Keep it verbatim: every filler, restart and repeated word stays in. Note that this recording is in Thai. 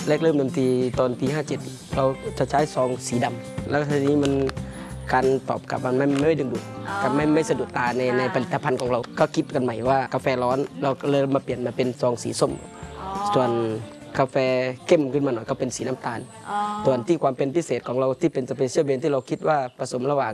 แรกเริ่มดนตรีตอนปีห้าเจ็ดเราจะใช้ซองสีดำแล้วทีนี้มันการตอบกลับมันไม่ไม่ดึงดูดกับไม่ไม่สะดุดตาในในผลิตภัณฑ์ของเราก็คิดกันใหม่ว่ากาแฟร้อนเราก็เลยมาเปลี่ยนมาเป็นซองสีส้มส่วนกาแฟเข้มขึ้นมาหน่อยก็เป็นสีน้ำตาลส่วนที่ความเป็นพิเศษของเราที่เป็นสเปเชียลเบนที่เราคิดว่าผสมระหว่าง